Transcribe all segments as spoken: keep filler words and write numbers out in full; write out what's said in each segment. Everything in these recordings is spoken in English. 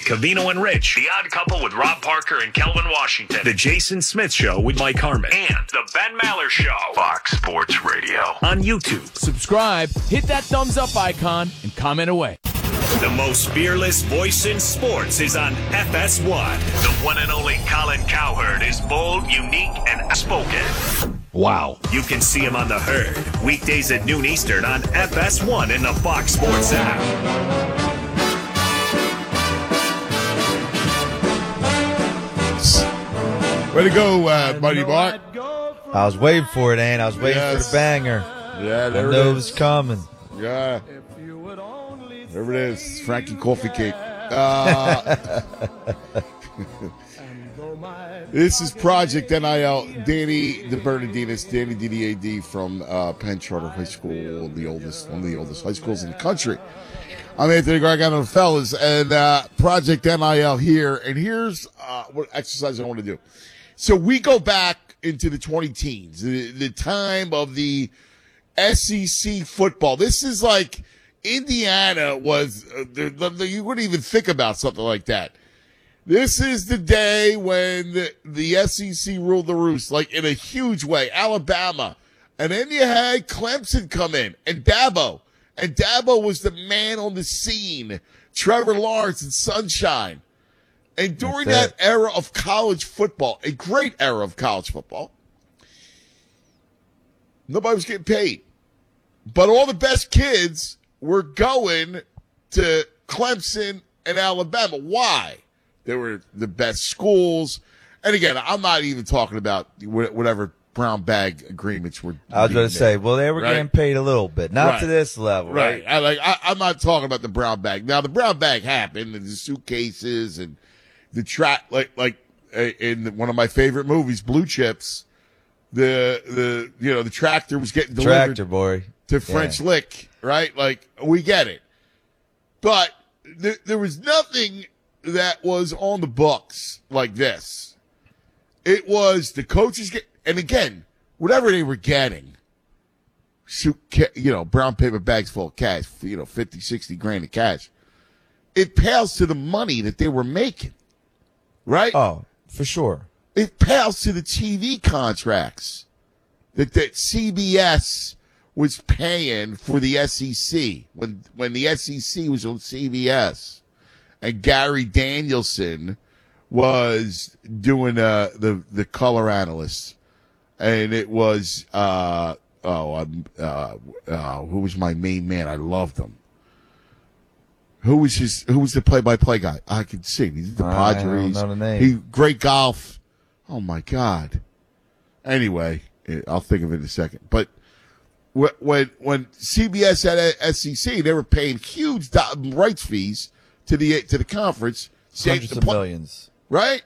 Covino and Rich, The Odd Couple with Rob Parker and Kelvin Washington, The Jason Smith Show with Mike Harmon, and The Ben Maller Show, Fox Sports Radio, on YouTube. Subscribe, hit that thumbs up icon, and comment away. The most fearless voice in sports is on F S one. The one and only Colin Cowherd is bold, unique, and outspoken. Wow. You can see him on The Herd, weekdays at noon Eastern on F S one in the Fox Sports app. Way to go, uh, Mighty Bart. I was waiting for it, Ann. I was waiting Yes. for the banger. Yeah, there I it know it is. was coming. Yeah. There it is. Frankie Coffee Cake. Uh, this is Project N I L. Danny DeBernardinis, Danny D D A D from uh, Penn Charter High School, the oldest, one of the oldest high schools in the country. I'm Anthony Gargano, fellas, and uh, Project N I L here. And here's uh, what exercise I want to do. So we go back into the twenty teens, the, the time of the S E C football. This is like Indiana was, uh, the, the, you wouldn't even think about something like that. This is the day when the, the S E C ruled the roost, like in a huge way. Alabama. And then you had Clemson come in, and Dabo. And Dabo was the man on the scene. Trevor Lawrence and Sunshine. And during that era of college football, a great era of college football, nobody was getting paid. But all the best kids were going to Clemson and Alabama. Why? They were the best schools. And again, I'm not even talking about whatever brown bag agreements were. I was going to say, well, they were right? getting paid a little bit, not right. to this level, right? right? I, like, I, I'm not talking about the brown bag. Now, the brown bag happened, and the suitcases and the track, like, like in one of my favorite movies, Blue Chips. The the you know the tractor was getting delivered Tractor boy to French yeah. Lick, right? Like, we get it, but th- there was nothing that was on the books like this. It was the coaches get, and again, whatever they were getting, suit, you know, brown paper bags full of cash, you know, fifty, sixty grand of cash. It pales to the money that they were making, right? Oh, for sure. It pales to the T V contracts that, that C B S was paying for the S E C when when the S E C was on C B S, and Gary Danielson was doing uh, the the color analyst, and it was uh, oh um, uh, uh, who was my main man? I loved him. Who was his? Who was the play-by-play guy? I could see. He's the Padres. I don't know the name. He great golf. Oh my God. Anyway, I'll think of it in a second. But when when C B S had S E C, they were paying huge rights fees to the to the conference, hundreds of millions, right?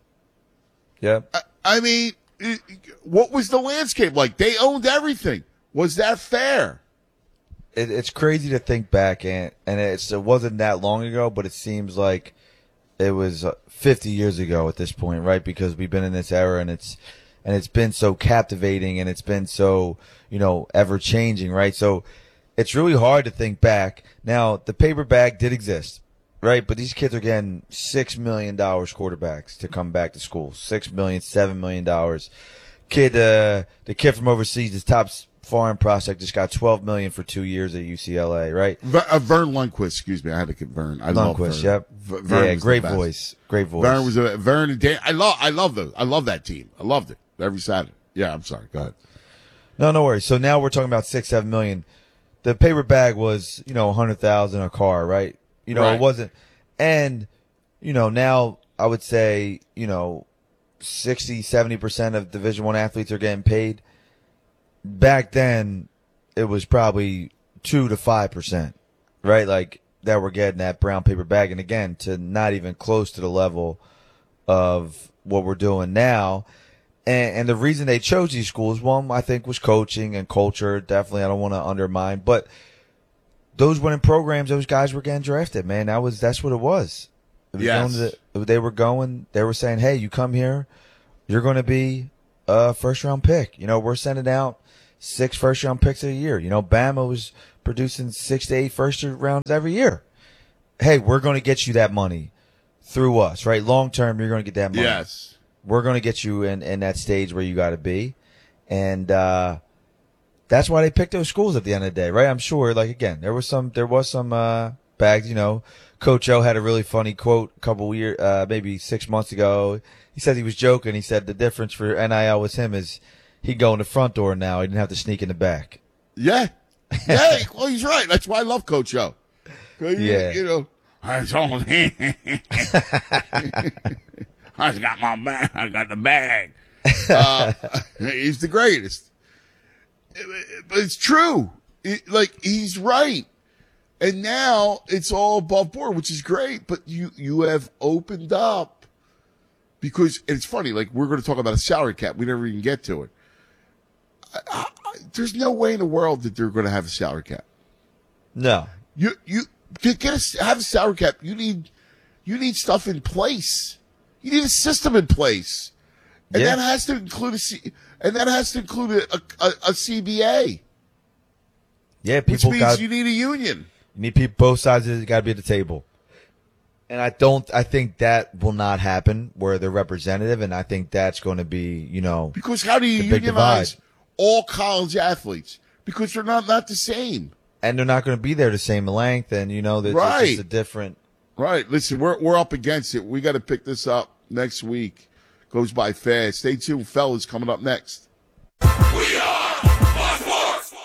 Yep. I, I mean, it, what was the landscape like? They owned everything. Was that fair? It, it's crazy to think back, and and it's it wasn't that long ago, but it seems like it was fifty years ago at this point, right? Because we've been in this era, and it's and it's been so captivating, and it's been so, you know, ever changing, right? So it's really hard to think back. Now, the paper bag did exist, right? But these kids are getting six million dollars quarterbacks to come back to school. Six million, seven million dollars. Kid, uh, the kid from overseas, his top foreign prospect, just got twelve million dollars for two years at U C L A, right? Ver, uh, Vern Lundquist, excuse me, I had to get Vern. I love Vern. Lundquist, yep. V- Vern yeah, great voice, great voice. Vern was a Vern and Dan. I love, I love those. I love that team. I loved it every Saturday. Yeah, I'm sorry. Go ahead. No, no worries. So now we're talking about six, seven million. The paper bag was, you know, a hundred thousand a car, right? You know, right. It wasn't, and you know, now I would say, you know, sixty, seventy percent of Division One athletes are getting paid. Back then, it was probably two to five percent, right? Like that we're getting that brown paper bag, and again, to not even close to the level of what we're doing now. And, and the reason they chose these schools, one, I think, was coaching and culture. Definitely, I don't want to undermine, but those winning programs, those guys were getting drafted, man. That was that's what it was. It was yes. going to the, they were going. They were saying, "Hey, you come here, you're going to be a first round pick." You know, we're sending out six first round picks a year. You know, Bama was producing six to eight first rounds every year. Hey, we're going to get you that money. through us, right? Long term, you're going to get that money. Yes. We're going to get you in, in that stage where you got to be. And, uh, that's why they picked those schools at the end of the day, right? I'm sure, like, again, there was some, there was some, uh, bags, you know, Coach O had a really funny quote a couple of years, uh, maybe six months ago. He said he was joking. He said the difference for N I L with him is he'd go in the front door now. He didn't have to sneak in the back. Yeah. Yeah. Well, he's right. That's why I love Coach O. Yeah. You know, I told him. I got my bag. I got the bag. Uh, he's the greatest. But it's true. It, like, he's right. And now it's all above board, which is great. But you, you have opened up because and it's funny. Like, we're going to talk about a salary cap. We never even get to it. I, I, there's no way in the world that they're going to have a salary cap. No. You, you, to get a, have a salary cap, you need, you need stuff in place. You need a system in place. And yeah. that has to include a C, and that has to include a, a, a C B A. Yeah, people which means got, you need a union. You need people both sides of it got to be at the table. And I don't, I think that will not happen where they're representative, and I think that's going to be, you know. Because how do you unionize all college athletes? Because they're not, not the same. And they're not going to be there the same length, and, you know, there's right. just a different. Right. Listen, we're, we're up against it. We got to pick this up next week. Goes by fast. Stay tuned, fellas. Coming up next. We are Fox Sports.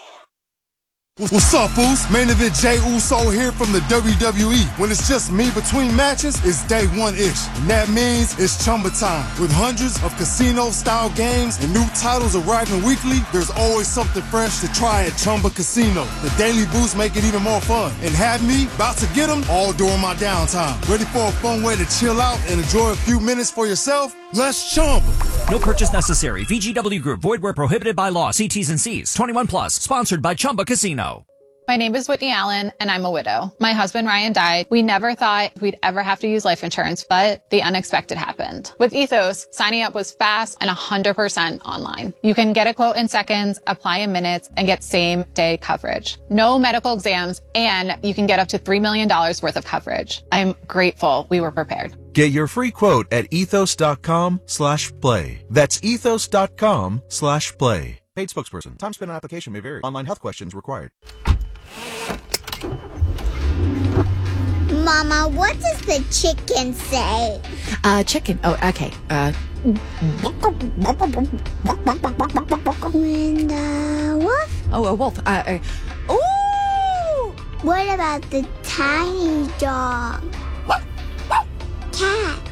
What's up, Uso? Main event Jey Uso here from the W W E. When it's just me between matches, it's day one-ish. And that means it's Chumba time. With hundreds of casino-style games and new titles arriving weekly, there's always something fresh to try at Chumba Casino. The daily boosts make it even more fun. And have me about to get them all during my downtime. Ready for a fun way to chill out and enjoy a few minutes for yourself? Let's Chumba. No purchase necessary. V G W Group. Void where prohibited by law. See T's and C's. twenty-one plus. Sponsored by Chumba Casino. My name is Whitney Allen, and I'm a widow. My husband, Ryan, died. We never thought we'd ever have to use life insurance, but the unexpected happened. With Ethos, signing up was fast and one hundred percent online. You can get a quote in seconds, apply in minutes, and get same-day coverage. No medical exams, and you can get up to three million dollars worth of coverage. I'm grateful we were prepared. Get your free quote at ethos.com slash play. That's ethos.com slash play. Paid spokesperson. Time spent on application may vary. Online health questions required. Mama, what does the chicken say? Uh, chicken. Oh, okay. Uh. And, uh, wolf? Oh, a wolf. Uh, uh. Ooh! What about the tiny dog? Cat?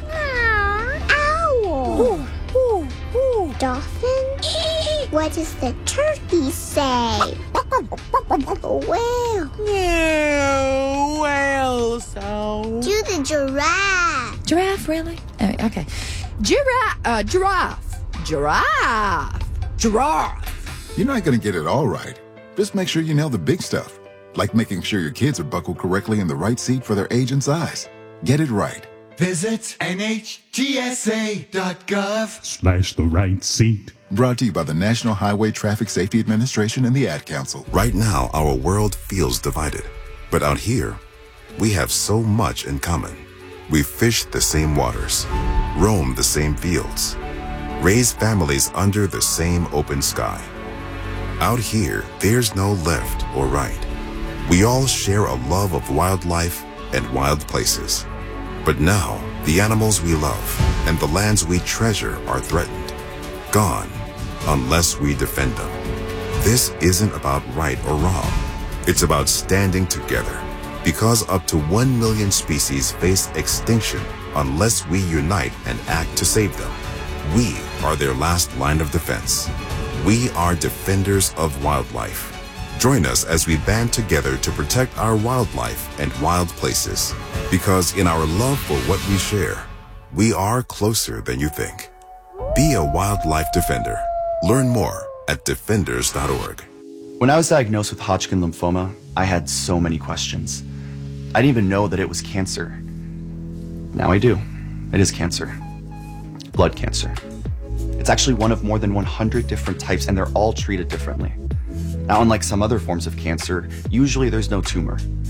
Owl? Ooh, ooh, ooh. Dolphin? What does the turkey say? Whale? No, whale sound. Do the giraffe. Giraffe, really? Oh, okay. Giraffe, uh, giraffe, giraffe, giraffe. You're not going to get it all right. Just make sure you nail the big stuff, like making sure your kids are buckled correctly in the right seat for their age and size. Get it right. Visit N H T S A dot gov slash the right seat. Brought to you by the National Highway Traffic Safety Administration and the Ad Council. Right now, our world feels divided. But out here, we have so much in common. We fish the same waters, roam the same fields, raise families under the same open sky. Out here, there's no left or right. We all share a love of wildlife and wild places. But now, the animals we love and the lands we treasure are threatened, gone, unless we defend them. This isn't about right or wrong. It's about standing together, because up to one million species face extinction unless we unite and act to save them. We are their last line of defense. We are defenders of wildlife. Join us as we band together to protect our wildlife and wild places. Because in our love for what we share, we are closer than you think. Be a wildlife defender. Learn more at defenders dot org. When I was diagnosed with Hodgkin lymphoma, I had so many questions. I didn't even know that it was cancer. Now I do. It is cancer. Blood cancer. It's actually one of more than one hundred different types, and they're all treated differently. Now, unlike some other forms of cancer, usually there's no tumor. You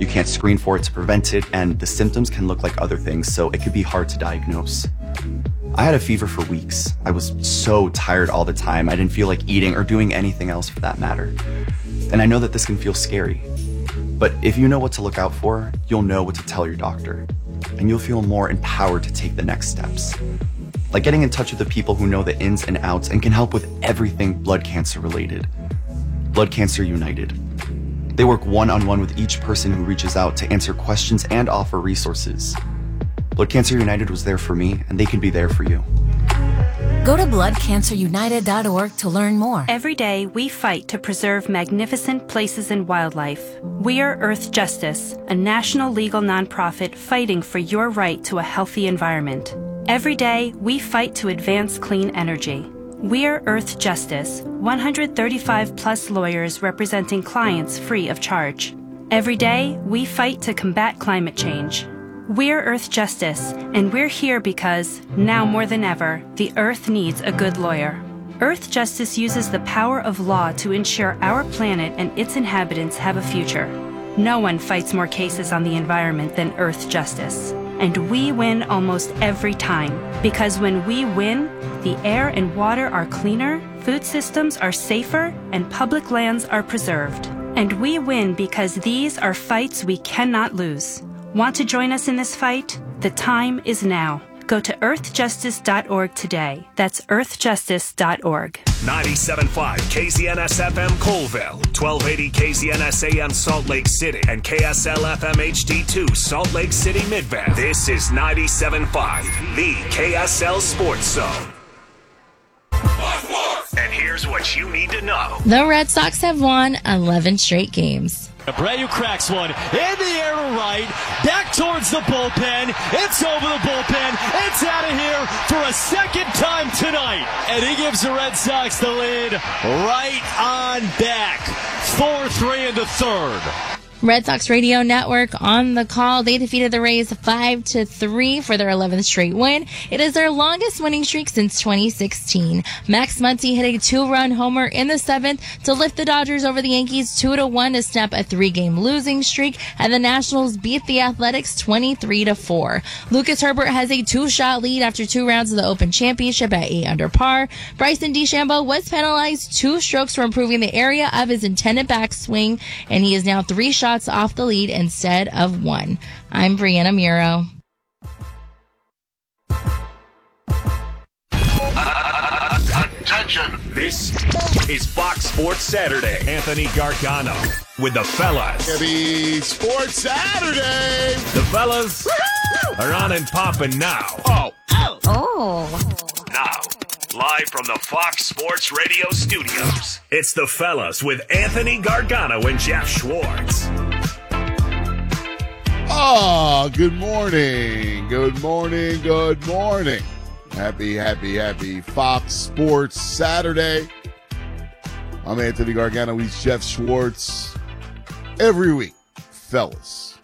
You can't screen for it to prevent it, and the symptoms can look like other things, so it could be hard to diagnose. I had a fever for weeks. I was so tired all the time. I didn't feel like eating or doing anything else for that matter. And I know that this can feel scary. But if you know what to look out for, you'll know what to tell your doctor. And you'll feel more empowered to take the next steps. Like getting in touch with the people who know the ins and outs and can help with everything blood cancer related. Blood Cancer United. They work one-on-one with each person who reaches out to answer questions and offer resources. Blood Cancer United was there for me, and they can be there for you. Go to blood cancer united dot org to learn more. Every day, we fight to preserve magnificent places and wildlife. We are Earth Justice, a national legal nonprofit fighting for your right to a healthy environment. Every day, we fight to advance clean energy. We are Earth Justice, one hundred thirty-five plus lawyers representing clients free of charge. Every day, we fight to combat climate change. We're Earth Justice, and we're here because, now more than ever, the Earth needs a good lawyer. Earth Justice uses the power of law to ensure our planet and its inhabitants have a future. No one fights more cases on the environment than Earth Justice. And we win almost every time. Because when we win, the air and water are cleaner, food systems are safer, and public lands are preserved. And we win because these are fights we cannot lose. Want to join us in this fight? The time is now. Go to earth justice dot org today. That's earth justice dot org. ninety-seven point five K Z N S F M Colville, twelve eighty K Z N S A M Salt Lake City, and K S L F M H D two Salt Lake City Midvale. This is ninety-seven point five, the K S L Sports Zone. And here's what you need to know. The Red Sox have won eleven straight games. Abreu cracks one in the air to right, back towards the bullpen. It's over the bullpen. It's out of here for a second time tonight. And he gives the Red Sox the lead right on back. four three in the third. Red Sox Radio Network on the call. They defeated the Rays five to three for their eleventh straight win. It is their longest winning streak since twenty sixteen. Max Muncy hit a two-run homer in the seventh to lift the Dodgers over the Yankees two to one to snap a three-game losing streak, and the Nationals beat the Athletics twenty-three to four. Lucas Herbert has a two-shot lead after two rounds of the Open Championship at eight under par. Bryson DeChambeau was penalized two strokes for improving the area of his intended backswing, and he is now three shots off the lead instead of one. I'm Brianna Muro. Attention! This is Fox Sports Saturday. Anthony Gargano with the fellas. Happy Sports Saturday! The fellas are on and popping now. Oh. Oh. Oh. Now, live from the Fox Sports Radio studios, it's the fellas with Anthony Gargano and Jeff Schwartz. Oh, good morning. Good morning. Good morning. Happy, happy, happy Fox Sports Saturday. I'm Anthony Gargano. He's Jeff Schwartz. Every week, fellas.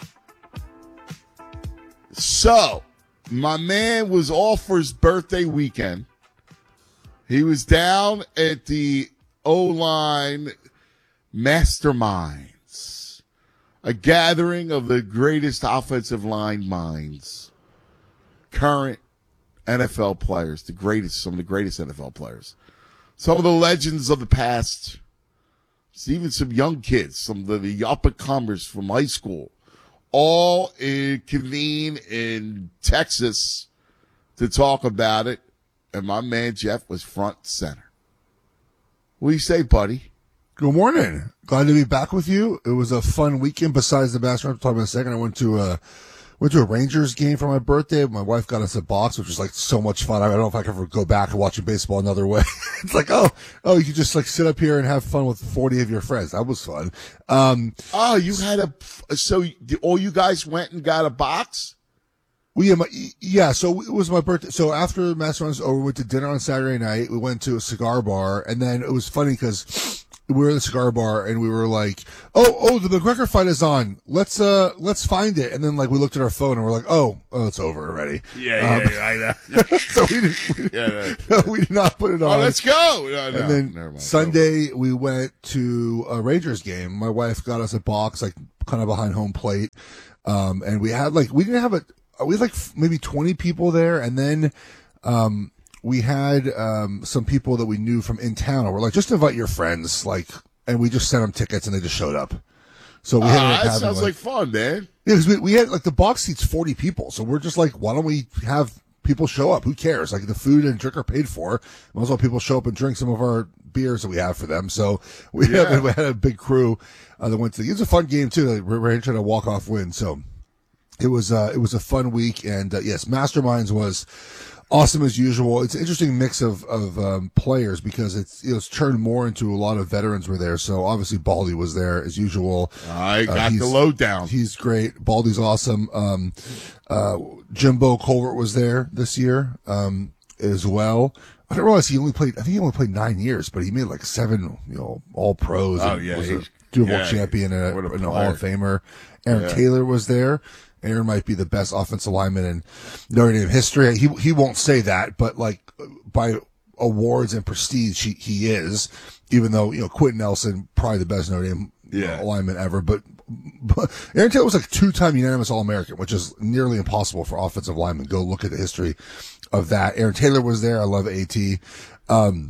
So, my man was off for his birthday weekend. He was down at the O-Line Masterminds, a gathering of the greatest offensive line minds, current N F L players, the greatest, some of the greatest N F L players, some of the legends of the past, even some young kids, some of the up-and-comers from high school, all in, convene in Texas to talk about it. And my man Jeff was front and center. What do you say, buddy? Good morning. Glad to be back with you. It was a fun weekend. Besides the basketball, I'll talk about in a second. I went to a went to a Rangers game for my birthday. My wife got us a box, which was like so much fun. I don't know if I can ever go back and watch baseball another way. It's like, oh, oh, you can just like sit up here and have fun with forty of your friends. That was fun. Um, oh, you had a so all you guys went and got a box. Well, yeah, my, yeah, so it was my birthday. So after Masterminds was over, we went to dinner on Saturday night. We went to a cigar bar, and then it was funny because we were in the cigar bar, and we were like, oh, oh, the McGregor fight is on. Let's, uh, let's find it. And then, like, we looked at our phone, and we're like, oh, oh, it's over already. Yeah, um, yeah, yeah, I know. So we did, we, yeah, no, we did not put it on. Oh, let's go. No, and no, then never mind. Sunday, we went to a Rangers game. My wife got us a box, like, kind of behind home plate. Um, and we had like, we didn't have a, we had like maybe twenty people there. And then, um, we had, um, some people that we knew from in town. We're like, just invite your friends, like, and we just sent them tickets and they just showed up. So we uh, had that sounds like, like fun, man. Yeah, because we, we had like the box seats forty people. So we're just like, why don't we have people show up? Who cares? Like the food and drink are paid for. Might as well people show up and drink some of our beers that we have for them. So we, yeah. had, we had a big crew uh, that went to the, it was a fun game too. Like, we were trying to walk off win. So it was, uh, it was a fun week. And uh, yes, Masterminds was awesome as usual. It's an interesting mix of, of, um, players because it's, you know, it's turned more into a lot of veterans were there. So obviously Baldy was there as usual. I got uh, the lowdown. He's great. Baldy's awesome. Um, uh, Jimbo Colbert was there this year, um, as well. I didn't realize he only played, I think he only played nine years, but he made like seven, you know, all pros. Oh, and yeah. Was a Super Bowl yeah, champion and a, a, and a Hall of Famer. Aaron yeah. Taylor was there. Aaron might be the best offensive lineman in Notre Dame history. He he won't say that, but like by awards and prestige, he, he is. Even though, you know, Quentin Nelson, probably the best Notre Dame yeah. lineman ever. But, but Aaron Taylor was like two-time unanimous All-American, which is nearly impossible for offensive linemen. Go look at the history of that. Aaron Taylor was there. I love AT. Um,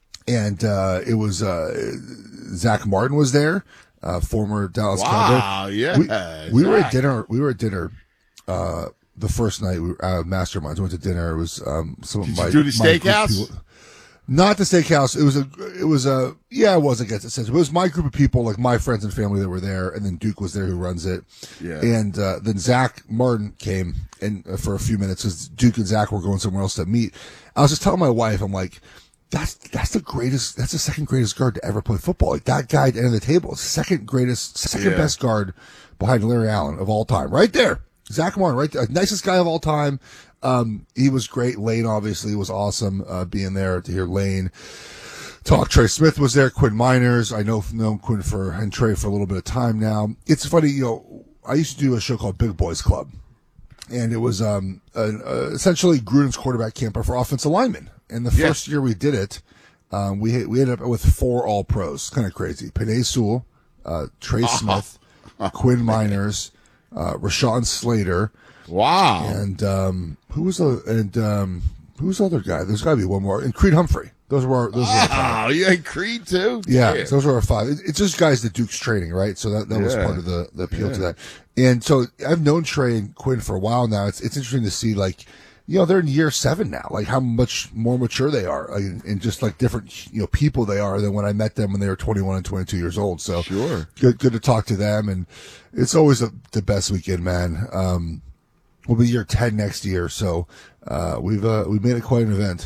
and uh, it was uh, Zach Martin was there. Uh, former Dallas Cowboy. Wow, yeah. We, we were at dinner. We were at dinner, uh, the first night we were uh, Masterminds. We went to dinner. It was, um, some Did of my, you do the steakhouse? People, not the steakhouse. It was a, it was a, yeah, it was, I guess it says, it was my group of people, like my friends and family that were there. And then Duke was there who runs it. Yeah. And, uh, then Zach Martin came and uh, for a few minutes because Duke and Zach were going somewhere else to meet. I was just telling my wife, I'm like, That's, that's the greatest, that's the second greatest guard to ever play football. Like that guy at the end of the table, second greatest, second yeah. best guard behind Larry Allen of all time. Right there. Zach Martin, right there. Nicest guy of all time. Um, he was great. Lane obviously was awesome, uh, being there to hear Lane talk. Trey Smith was there. Quinn Miners. I know, known Quinn for, and Trey for a little bit of time now. It's funny, you know, I used to do a show called Big Boys Club. And it was, um, an, uh, essentially Gruden's quarterback camp for offensive linemen. And the yeah. first year we did it, um, we we ended up with four All Pros. Kind of crazy. Penei Sewell, uh, Trey Smith, Quinn Miners, uh, Rashawn Slater. Wow. And um, who was the and um, who was the other guy? There's got to be one more. And Creed Humphrey. Those were our, those wow. were our five. Yeah, Creed too. Yeah, yeah. So those were our five. It, it's just guys that Duke's training, right? So that that yeah. was part of the the appeal yeah. to that. And so I've known Trey and Quinn for a while now. It's it's interesting to see like. You know, they're in year seven now, like how much more mature they are, like, and just like different, you know, people they are than when I met them when they were twenty-one and twenty-two years old. So sure. good, good to talk to them. And it's always a, the best weekend, man. Um, we'll be year ten next year. So, uh, we've, uh, we made it quite an event.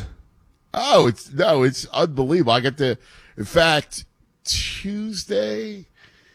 Oh, it's, no, it's unbelievable. I got to, in fact, Tuesday,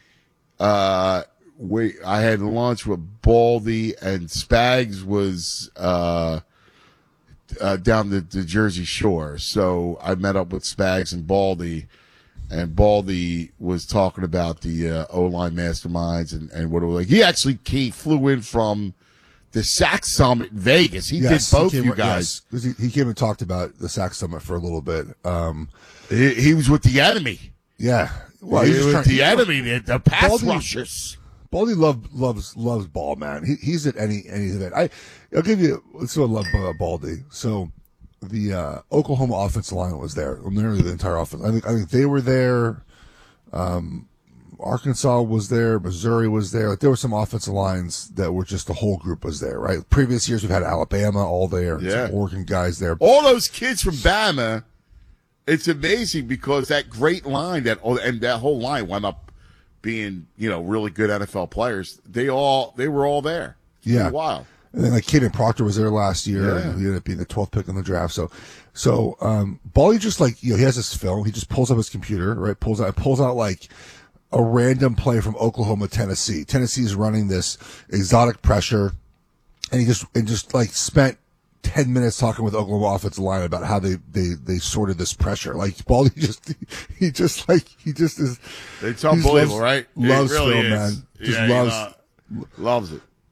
uh, we, I had lunch with Baldy and Spags was, uh, Uh, down the, the Jersey Shore. So I met up with Spags and Baldy, and Baldy was talking about the uh, O-line masterminds and, and what it was like. He actually came, flew in from the S A C Summit in Vegas. He yes, did both he came, you guys. Yes, he, he came and talked about the S A C Summit for a little bit. Um, he, he was with the enemy. Yeah. Well, he, he was was with trying, the enemy, the, the pass Baldy, rushers. Baldy love, loves loves ball, man. He, he's at any any event. I I'll give you. Let's do a love uh, Baldy. So the uh, Oklahoma offensive line was there. Nearly the entire offense. I think I think they were there. Um, Arkansas was there. Missouri was there. Like there were some offensive lines that were just the whole group was there. Right. Previous years we've had Alabama all there. Yeah. Some Oregon guys there. All those kids from Bama. It's amazing because that great line that and that whole line wound up being, you know, really good N F L players. They all, they were all there. Yeah. Wow. And then like Caden Proctor was there last year, Yeah. and he ended up being the twelfth pick in the draft. So, so, um, Baldy just like, you know, he has this film. He just pulls up his computer, right? Pulls out, pulls out like a random play from Oklahoma, Tennessee. Tennessee's running this exotic pressure, and he just, and just like spent ten minutes talking with Oklahoma offensive line about how they, they, they sorted this pressure. Like Baldy just, he just like, he just is. It's unbelievable, loves, right? Loves it really film, is. man. Just yeah, loves, you know, loves it.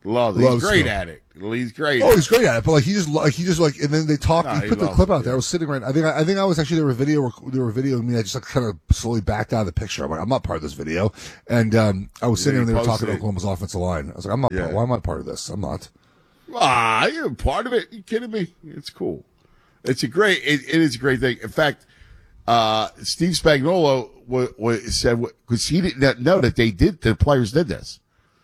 Love it. He's Loves great film. at it. He's great. Oh, at he's great at it. But like he just like he just like and then they talked. No, he he put the loves clip it, out there. I was sitting right. I think I, I think I was actually there were video. There were videoing me. I just like kind of slowly backed out of the picture. I'm like, I'm not part of this video. And um, I was Yeah, sitting there and he they were talking posted to it. Oklahoma's offensive line. I was like, I'm not. Yeah. Why am I part of this? I'm not. Ah, you're part of it. You kidding me? It's cool. It's a great. It, it is a great thing. In fact, uh, Steve Spagnuolo w- w- said because he didn't know that they did. The players did this,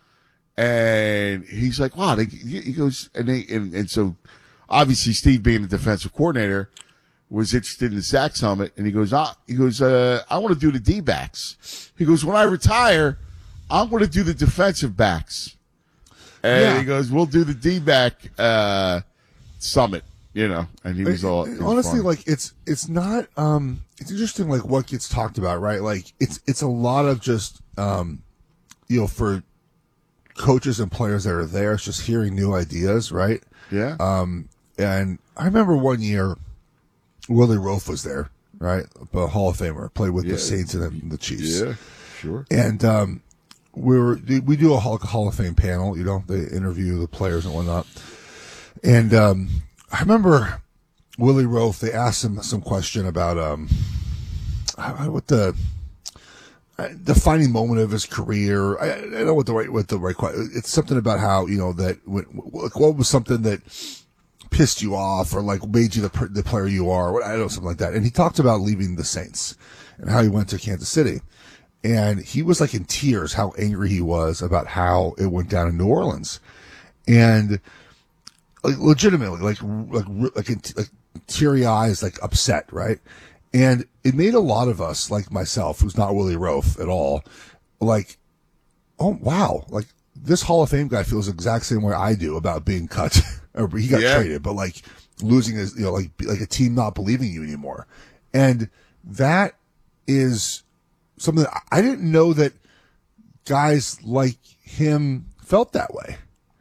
and he's like, "Wow!" They, he goes, and they and, and so obviously Steve, being the defensive coordinator, was interested in the sack summit, and he goes, "Ah," he goes, uh, "I want to do the D backs." He goes, "When I retire, I'm going to do the defensive backs." And Yeah. he goes, "We'll do the D-back uh, summit," you know. And he was all it was honestly fun. like it's it's not um it's interesting like what gets talked about, right? Like it's it's a lot of just um you know for coaches and players that are there, it's just hearing new ideas, right? Yeah. Um and I remember one year Willie Roaf was there, right? A Hall of Famer, played with Yeah. the Saints and the, the Chiefs. Yeah, sure. And um we were we do a Hall, Hall of Fame panel, you know, they interview the players and whatnot. And um I remember Willie Roaf, they asked him some question about um what the defining moment of his career. I, I don't know what the right what the right que- it's something about how, you know, that when, what was something that pissed you off or like made you the the player you are, what I don't know, something like that. And he talked about leaving the Saints and how he went to Kansas City. And he was like in tears how angry he was about how it went down in New Orleans. And like legitimately, like like like, like teary eyes, like upset, right? And it made a lot of us, like myself, who's not Willie Roaf at all, like, oh wow, like this Hall of Fame guy feels the exact same way I do about being cut, or he got Yeah. traded, but like losing his, you know, like like a team not believing you anymore, and that is something that I didn't know that guys like him felt that way.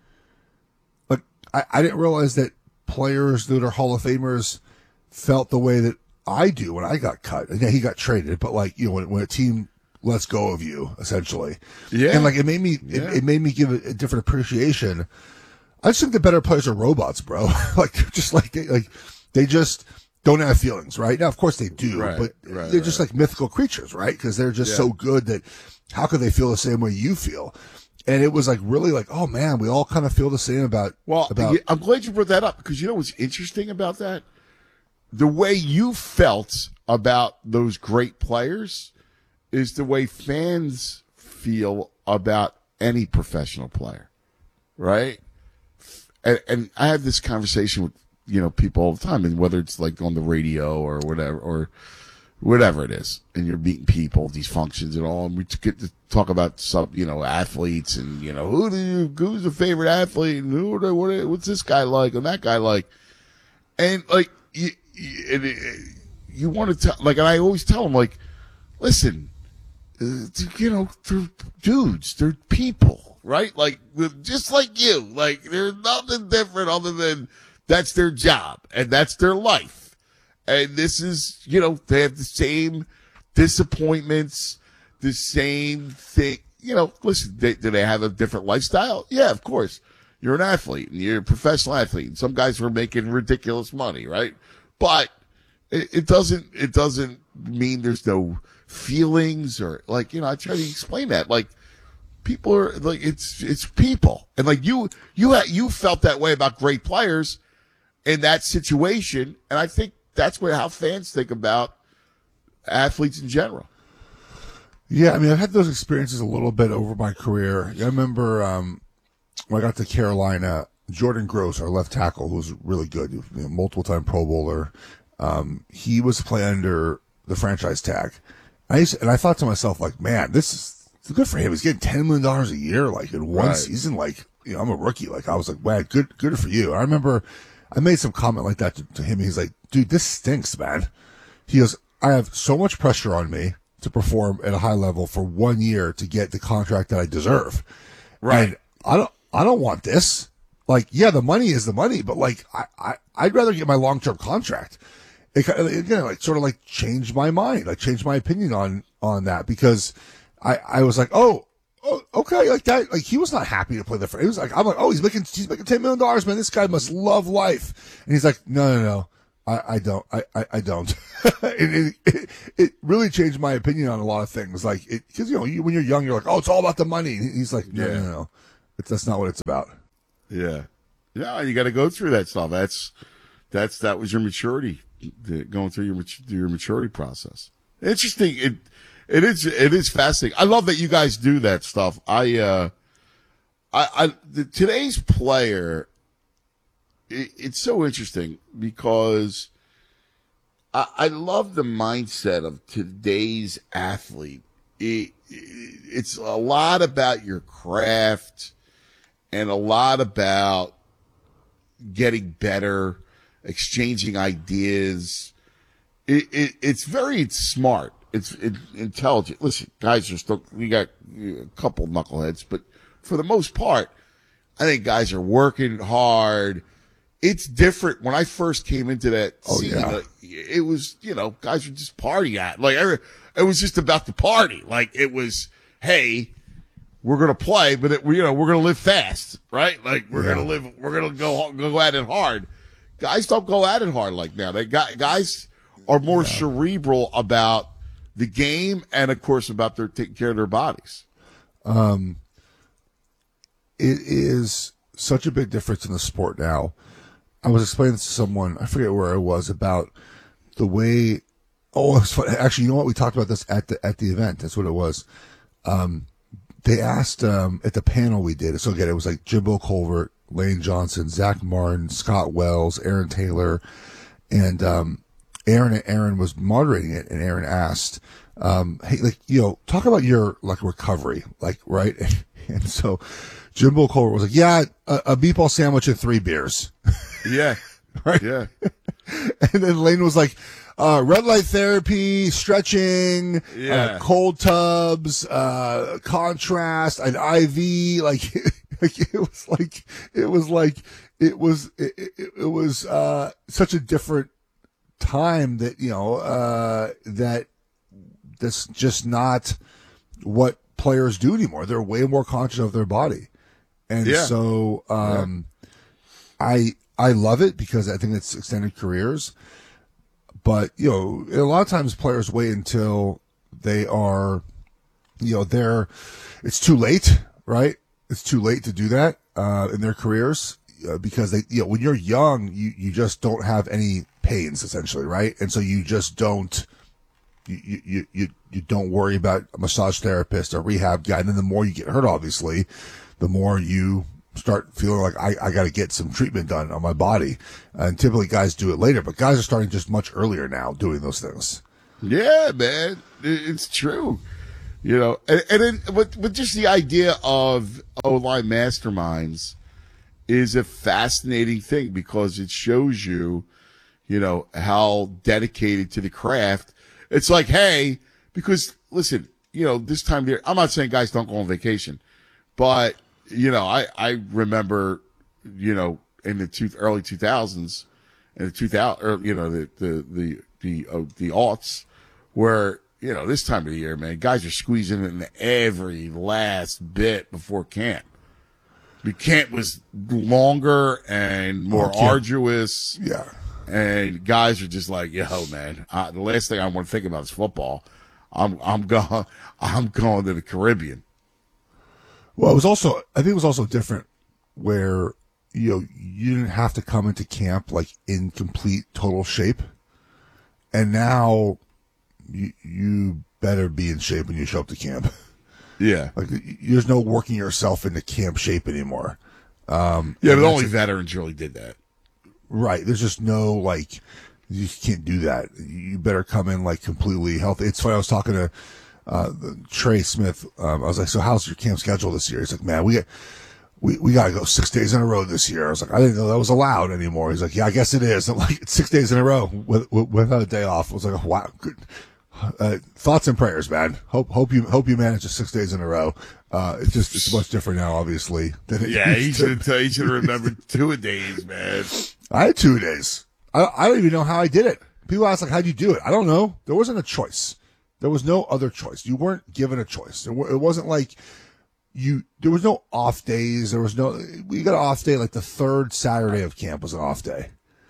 Like I, I didn't realize that players that are Hall of Famers felt the way that I do when I got cut. And yeah, he got traded, but like, you know, when, when a team lets go of you, essentially. Yeah. And like, it made me, Yeah. it, it made me give it a different appreciation. I just think the better players are robots, bro. like, just like, they, like, they just don't have feelings, right? Now, of course they do, Right, but right, they're just like mythical creatures, right? Because they're just Yeah. so good that how could they feel the same way you feel? And it was like really like, oh man, we all kind of feel the same about, Well, about, yeah, I'm glad you brought that up because you know what's interesting about that? The way you felt about those great players is the way fans feel about any professional player, right? And, and I have this conversation with, you know, people all the time, and whether it's like on the radio or whatever, or whatever it is, and you're meeting people, these functions and all, and we get to talk about some, you know, athletes and, you know, who do you, who's the favorite athlete and who, do- what, what's this guy like and that guy like? And like, you, you, and it, you want to tell, like, and I always tell them, like, listen, uh, you know, they're dudes, they're people, right? Like, just like you, like, there's nothing different other than that's their job and that's their life. And this is, you know, they have the same disappointments, the same thing. You know, listen, they, do they have a different lifestyle? Yeah, of course. You're an athlete and you're a professional athlete. And some guys were making ridiculous money, right? But it, it doesn't, it doesn't mean there's no feelings or like, you know, I try to explain that. Like, people are like, it's, it's people. And like you, you, ha- you felt that way about great players in that situation. And I think that's where how fans think about athletes in general. Yeah, I mean, I've had those experiences a little bit over my career. I remember um, when I got to Carolina, Jordan Gross, our left tackle, who was really good, you know, multiple-time Pro Bowler, um, he was playing under the franchise tag. I used to, and I thought to myself, like, man, this is it's good for him. He's getting ten million dollars a year, like, in one Right. season. Like, you know, I'm a rookie. Like, I was like, man, good, good for you. I remember I made some comment like that to, to him. He's like, dude, this stinks, man. He goes, I have so much pressure on me to perform at a high level for one year to get the contract that I deserve. Right. And I don't, I don't want this. Like, yeah, the money is the money, but like, I, I, I'd rather get my long-term contract. It kind of, again, like, sort of like changed my mind, like changed my opinion on, on that because I, I was like, oh, oh, okay, like that. Like he was not happy to play the. He was like, I'm like, oh, he's making he's making ten million dollars, man. This guy must love life. And he's like, no, no, no, I, I don't, I, I, I don't. And it, it, it really changed my opinion on a lot of things. Like, it, because you know, you, when you're young, you're like, oh, it's all about the money. And he's like, no, Yeah. no, no, it's, that's not what it's about. Yeah, yeah, you got to go through that stuff. That's that's that was your maturity, the, going through your mat- your maturity process. Interesting. It it is it is fascinating. I love that you guys do that stuff. I uh, I, I the, today's player. It, it's so interesting because I, I love the mindset of today's athlete. It, it, it's a lot about your craft. And a lot about getting better, exchanging ideas. It, it, it's very smart. It's it, intelligent. Listen, guys are still, we got a couple knuckleheads, but for the most part, I think guys are working hard. It's different. When I first came into that Oh, scene, yeah. uh, it was, you know, guys were just party at. Like, every, it was just about the party. Like, it was, hey, we're going to play, but it, we, you know, we're going to live fast, right? Like we're Yeah. going to live, we're going to go, go at it hard. Guys don't go at it hard like now. They got, guys are more Yeah. cerebral about the game and of course about their taking care of their bodies. Um, it is such a big difference in the sport now. I was explaining this to someone, I forget where I was, about the way, oh, it was fun. Actually, you know what? We talked about this at the, at the event. That's what it was. Um, They asked um, at the panel we did. So again, it was like Jimbo Colbert, Lane Johnson, Zach Martin, Scott Wells, Aaron Taylor, and um, Aaron. Aaron was moderating it, and Aaron asked, um, "Hey, like you know, talk about your like recovery, like right?" And so Jimbo Colbert was like, "Yeah, a, a meatball sandwich and three beers." Yeah, right. Yeah. And then Lane was like, uh, red light therapy, stretching, Yeah. uh, cold tubs, uh, contrast, an I V, like, like it was like, it was like, it was, it, it, it was, uh, such a different time that, you know, uh, that that's just not what players do anymore. They're way more conscious of their body. And Yeah. so, um, I, I love it because I think it's extended careers. But, you know, a lot of times players wait until they are, you know, they're, it's too late, right? It's too late to do that, uh, in their careers, uh, because they, you know, when you're young, you, you just don't have any pains essentially, right? And so you just don't, you, you, you, you don't worry about a massage therapist or rehab guy. And then the more you get hurt, obviously, the more you start feeling like I, I got to get some treatment done on my body. And typically guys do it later, but guys are starting just much earlier now doing those things. Yeah, man, It- it's true. You know, and, and then with, with just the idea of O-line masterminds is a fascinating thing because it shows you, you know, how dedicated to the craft. It's like, hey, because listen, you know, this time of year, I'm not saying guys don't go on vacation, but you know, I, I remember, you know, in the two, early two thousands, in the two thousand, or, you know, the, the, the, the, uh, the aughts where, you know, this time of the year, man, guys are squeezing in every last bit before camp. The camp was longer and more Oh, camp. arduous. Yeah. And guys are just like, yo, man, uh, the last thing I want to think about is football. I'm, I'm going, I'm going to the Caribbean. Well, it was also, I think it was also different where, you know, you didn't have to come into camp like in complete total shape. And now you, you better be in shape when you show up to camp. Yeah. Like there's no working yourself into camp shape anymore. Um, Yeah, and but that's only a- veterans really did that. Right. There's just no, like, you just can't do that. You better come in, like, completely healthy. It's funny. I was talking to uh, Trey Smith. Um, I was like, so how's your camp schedule this year? He's like, man, we we, we got to go six days in a row this year. I was like, I didn't know that was allowed anymore. He's like, yeah, I guess it is. I'm like, it's six days in a row with, with, without a day off. I was like, wow. Good. Uh, thoughts and prayers, man. Hope, hope you, hope you manage the six days in a row. Uh, it's just, it's much different now, obviously. Than it Yeah, he used to. should have, he should have remembered two a days, man. I had two days. I, I don't even know how I did it. People ask, like, how'd you do it? I don't know. There wasn't a choice. There was no other choice. You weren't given a choice. It, wa- it wasn't like, you there was no off days. There was no we got an off day like the third Saturday of camp was an off day.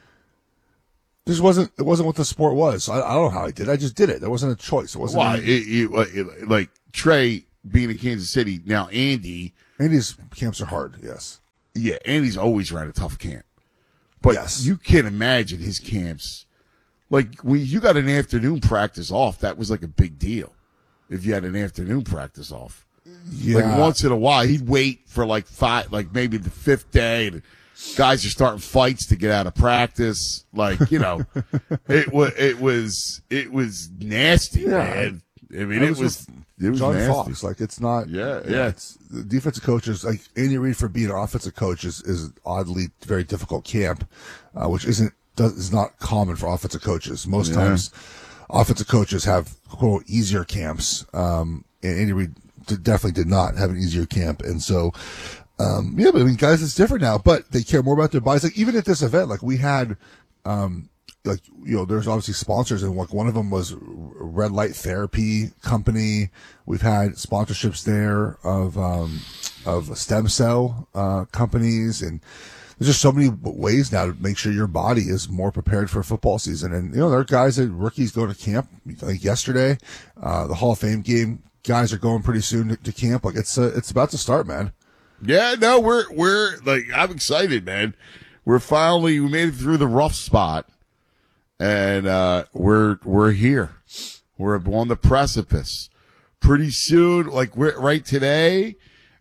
This wasn't it wasn't what the sport was. I, I don't know how I did. I just did it. There wasn't a choice. It wasn't. Why? Any, It, it, it, like Trey being in Kansas City now. Andy. Andy's camps are hard. Yes. Yeah, Andy's always ran a tough camp. But yes. You can't imagine his camps. Like when you got an afternoon practice off, that was like a big deal. If you had an afternoon practice off. Yeah. Like once in a while, he'd wait for like five, like maybe the fifth day. And guys are starting fights to get out of practice. Like, you know, it was, it was, it was nasty, yeah. man. I mean, I it was was, with it was John nasty. Fox. Like it's not. Yeah, yeah. It's the defensive coaches, like Andy Reid for being an offensive coach is, is oddly very difficult camp, uh, which isn't, does, is not common for offensive coaches. Most Yeah. times offensive coaches have quote easier camps. Um, and Andy Reid definitely did not have an easier camp. And so, um, yeah, but I mean, guys, it's different now, but they care more about their bodies. Like even at this event, like we had, um, like, you know, there's obviously sponsors, and like one of them was Red Light Therapy Company. We've had sponsorships there of, um, of stem cell, uh, companies. And there's just so many ways now to make sure your body is more prepared for football season. And, you know, there are guys that rookies go to camp, I think yesterday, uh, the Hall of Fame game, guys are going pretty soon to, to camp. Like it's, uh, it's about to start, man. Yeah, no, we're, we're like, I'm excited, man. We're finally, we made it through the rough spot. And, uh, we're, we're here. We're on the precipice. Pretty soon, like we're right today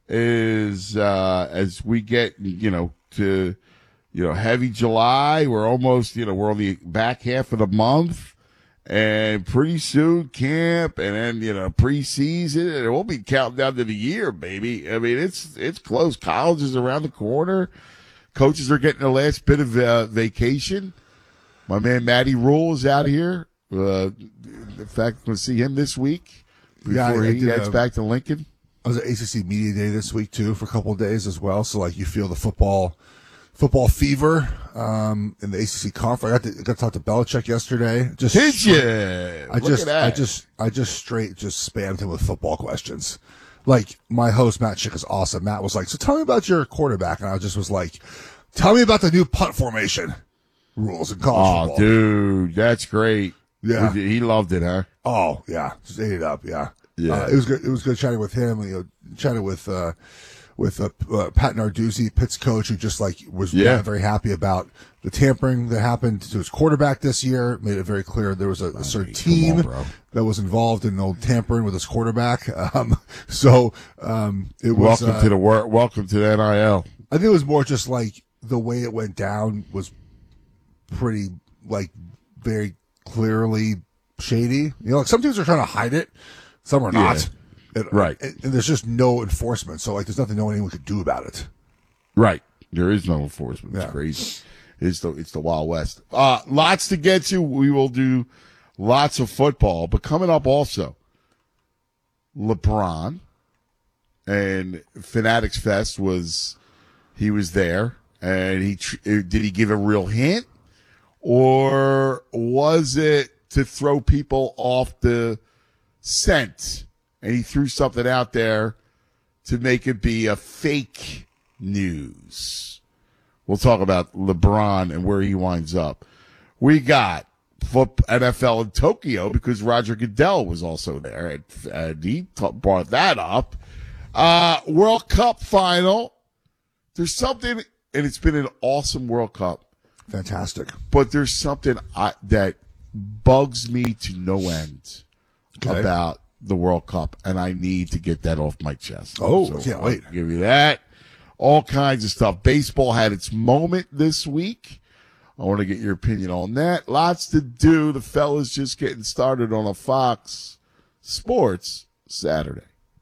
is, uh, as we get, you know, to, you know, heavy July, we're almost, you know, we're on the back half of the month and pretty soon camp and then, you know, preseason and we'll be counting down to the year, baby. I mean, it's, it's close. College is around the corner. Coaches are getting the last bit of uh, vacation. My man Matty Rule is out here. Uh, in fact, I'm going to see him this week before Yeah, I- I he did, heads uh, back to Lincoln. I was at A C C Media Day this week too for a couple of days as well. So like you feel the football, football fever, um, in the A C C conference. I got to, I got to talk to Belichick yesterday. Just Did you? I Look just, at that. I just, I just straight just spammed him with football questions. Like my host Matt Schick is awesome. Matt was like, "So tell me about your quarterback," and I just was like, "Tell me about the new punt formation rules in college Oh, football." dude, that's great. Yeah. He loved it, huh? Oh yeah, just ate it up. Yeah, Yeah. Uh, it was good. It was good chatting with him. You know, chatted with uh, with uh, uh, Pat Narduzzi, Pitt's coach, who just like was Yeah. very happy about the tampering that happened to his quarterback this year. Made it very clear there was a, a certain team on, bro. that was involved in no tampering with his quarterback. Um, so um, it was. Welcome uh, to the work. Welcome to the N I L. I think it was more just like the way it went down was pretty like very clearly shady. You know, like some teams are trying to hide it, some are not. And, Right. And, and there's just no enforcement. So like there's nothing no anyone could do about it. Right. There is no enforcement. It's Yeah. crazy. It's the it's the Wild West. Uh, lots to get to. We will do lots of football, but coming up also, LeBron and Fanatics Fest was he was there, and he tr- did he give a real hint, or was it to throw people off the scent? And he threw something out there to make it be a fake news. We'll talk about LeBron and where he winds up. We got foot- N F L in Tokyo because Roger Goodell was also there, and, and he t- brought that up. Uh, World Cup final. There's something, and it's been an awesome World Cup. Fantastic. But there's something I, that bugs me to no end Okay. about the World Cup, and I need to get that off my chest. Oh, So can't I'll wait. give you that. All kinds of stuff. Baseball had its moment this week. I want to get your opinion on that. Lots to do. The fellas just getting started on a Fox Sports Saturday.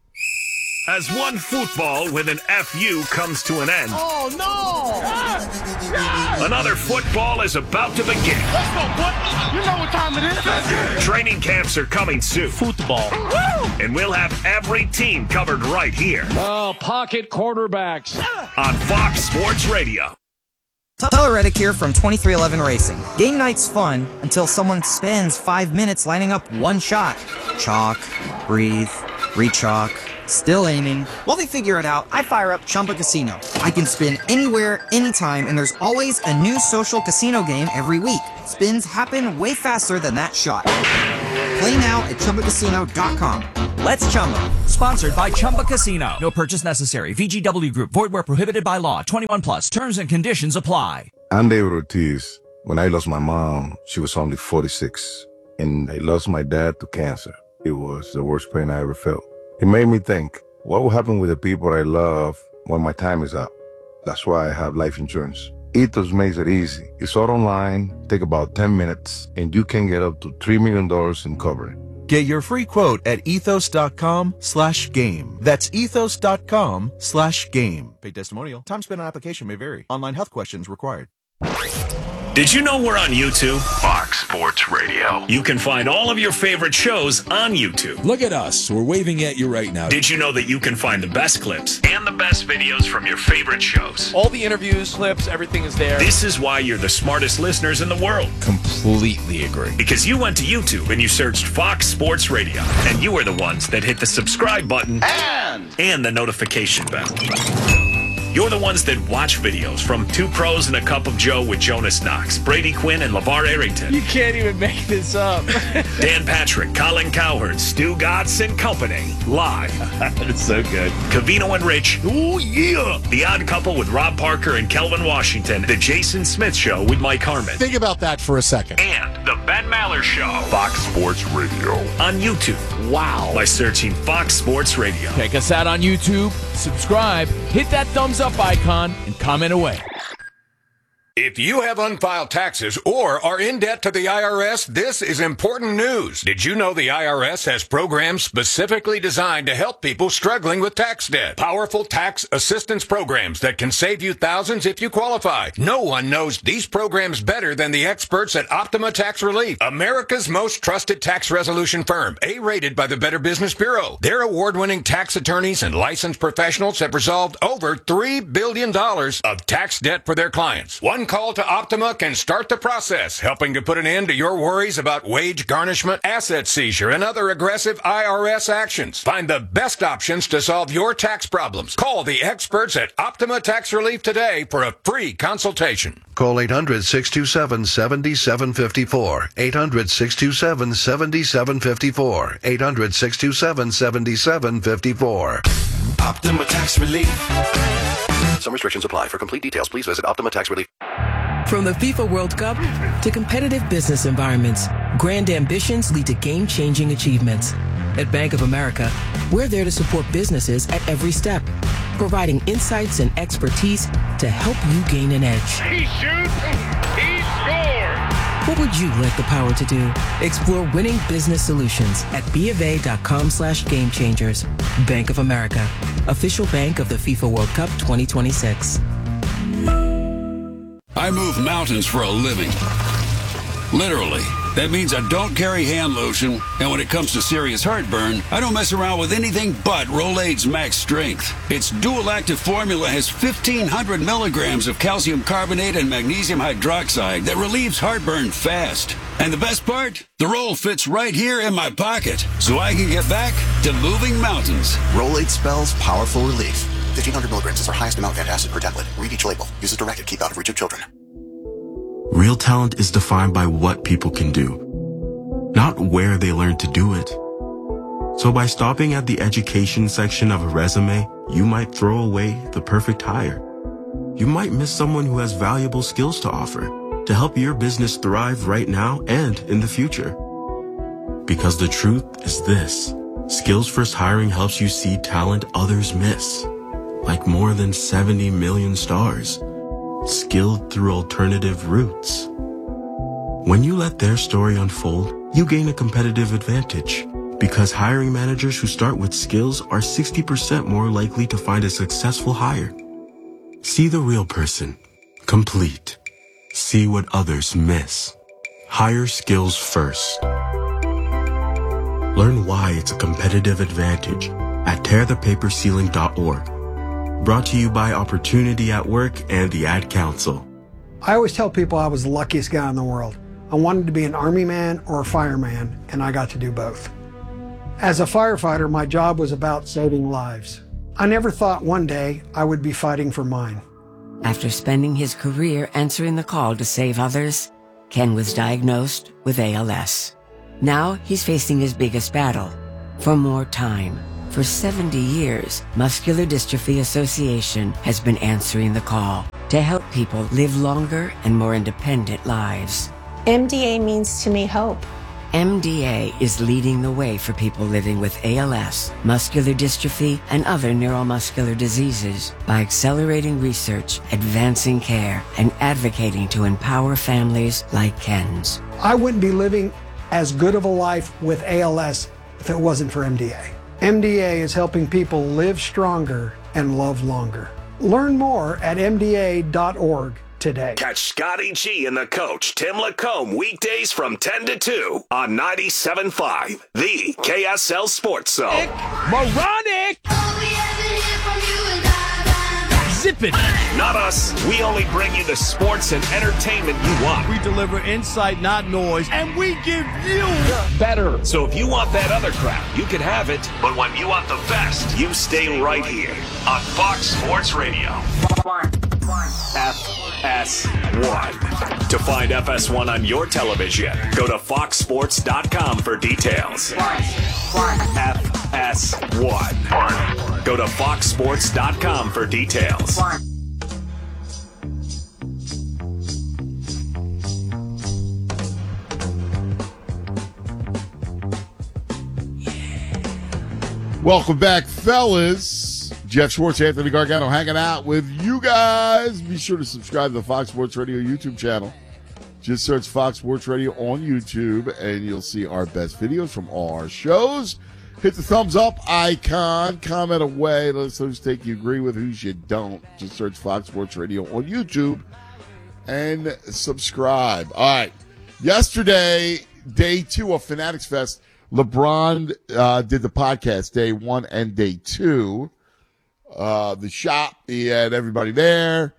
As one football with an F U comes to an end, Oh, no! another football is about to begin. Let's go, boy. You know what time it is. Training camps are coming soon. Football. And we'll have every team covered right here Oh, pocket quarterbacks. on Fox Sports Radio. Tyler Reddick here from twenty-three eleven Racing. Game night's fun until someone spends five minutes lining up one shot. Chalk, breathe, re-chalk, Still aiming. While they figure it out, I fire up Chumba Casino. I can spin anywhere, anytime, and there's always a new social casino game every week. Spins happen way faster than that shot. Play now at Chumba Casino dot com. Let's Chumba. Sponsored by Chumba Casino. No purchase necessary. V G W Group. Void where prohibited by law. twenty-one plus. Terms and conditions apply. I'm David Ortiz. When I lost my mom, she was only forty-six. And I lost my dad to cancer. It was the worst pain I ever felt. It made me think, what will happen with the people I love when my time is up? That's why I have life insurance. Ethos makes it easy. It's all online, take about ten minutes, and you can get up to three million dollars in coverage. Get your free quote at ethos.com slash game. That's ethos.com slash game. Paid testimonial. Time spent on application may vary. Online health questions required. Did you know we're on YouTube? Fox Sports Radio. You can find all of your favorite shows on YouTube. Look at us. We're waving at you right now. Did you know that you can find the best clips and the best videos from your favorite shows? All the interviews, clips, everything is there. This is why you're the smartest listeners in the world. Completely agree. Because you went to YouTube and you searched Fox Sports Radio, and you were the ones that hit the subscribe button and, and the notification bell. You're the ones that watch videos from Two Pros and a Cup of Joe with Jonas Knox, Brady Quinn, and LeVar Arrington. You can't even make this up. Dan Patrick, Colin Cowherd, Stu Gatz and Company. Live. It's so good. Cavino and Rich. Oh, yeah. The Odd Couple with Rob Parker and Kelvin Washington. The Jason Smith Show with Mike Harmon. Think about that for a second. And The Ben Maller Show. Fox Sports Radio. On YouTube. Wow. By searching Fox Sports Radio. Check us out on YouTube. Subscribe. Hit that thumbs up icon and comment away. If you have unfiled taxes or are in debt to the I R S, this is important news. Did you know the I R S has programs specifically designed to help people struggling with tax debt? Powerful tax assistance programs that can save you thousands if you qualify. No one knows these programs better than the experts at Optima Tax Relief, America's most trusted tax resolution firm, A-rated by the Better Business Bureau. Their award-winning tax attorneys and licensed professionals have resolved over three billion dollars of tax debt for their clients. One call to Optima can start the process, helping to put an end to your worries about wage garnishment, asset seizure, and other aggressive I R S actions. Find the best options to solve your tax problems. Call the experts at Optima Tax Relief today for a free consultation. Call eight hundred, six two seven, seven seven five four. eight hundred, six two seven, seven seven five four. eight hundred, six two seven, seven seven five four. Optima Tax Relief. Some restrictions apply. For complete details, please visit Optima Tax Relief. From the FIFA World Cup to competitive business environments, grand ambitions lead to game-changing achievements. At Bank of America, we're there to support businesses at every step, providing insights and expertise to help you gain an edge. He shoots, he scores! What would you like the power to do? Explore winning business solutions at BofA.com slash game changers. Bank of America, official bank of the FIFA World Cup twenty twenty-six. I move mountains for a living. Literally. That means I don't carry hand lotion, and when it comes to serious heartburn, I don't mess around with anything but Rolaids Max Strength. Its dual-active formula has fifteen hundred milligrams of calcium carbonate and magnesium hydroxide that relieves heartburn fast. And the best part? The roll fits right here in my pocket, so I can get back to moving mountains. Rolaids spells powerful relief. fifteen hundred milligrams is our highest amount of antacid per tablet. Read each label. Use as directed. Keep out of reach of children. Real talent is defined by what people can do, not where they learn to do it. So by stopping at the education section of a resume, you might throw away the perfect hire. You might miss someone who has valuable skills to offer to help your business thrive right now and in the future. Because the truth is this: Skills First Hiring helps you see talent others miss, like more than seventy million stars, skilled through alternative routes. When you let their story unfold, you gain a competitive advantage, because hiring managers who start with skills are sixty percent more likely to find a successful hire. See the real person, complete. See what others miss. Hire skills first. Learn why it's a competitive advantage at tear the paper ceiling dot org. Brought to you by Opportunity at Work and the Ad Council. I always tell people I was the luckiest guy in the world. I wanted to be an army man or a fireman, and I got to do both. As a firefighter, my job was about saving lives. I never thought one day I would be fighting for mine. After spending his career answering the call to save others, Ken was diagnosed with A L S. Now he's facing his biggest battle, for more time. For seventy years, Muscular Dystrophy Association has been answering the call to help people live longer and more independent lives. M D A means to me hope. M D A is leading the way for people living with A L S, muscular dystrophy, and other neuromuscular diseases by accelerating research, advancing care, and advocating to empower families like Ken's. I wouldn't be living as good of a life with A L S if it wasn't for M D A. M D A is helping people live stronger and love longer. Learn more at M D A dot org today. Catch Scotty G and the coach, Tim Lacombe, weekdays from ten to two on ninety-seven point five, the K S L Sports Zone. Moronic! Zip it! Not us. We only bring you the sports and entertainment you want. We deliver insight, not noise, and we give you better. So if you want that other crap, you can have it. But when you want the best, you stay right here on Fox Sports Radio. F S one. To find F S one on your television, go to fox sports dot com for details. F S one. Go to fox sports dot com for details. Welcome back, fellas. Jeff Schwartz, Anthony Gargano hanging out with you guys. Be sure to subscribe to the Fox Sports Radio YouTube channel. Just search Fox Sports Radio on YouTube, and you'll see our best videos from all our shows. Hit the thumbs up icon. Comment away. Let us know whose take you agree with, whose you don't. Just search Fox Sports Radio on YouTube and subscribe. All right. Yesterday, day two of Fanatics Fest, LeBron uh, did the podcast, day one and day two. Uh, the shop, he had everybody there.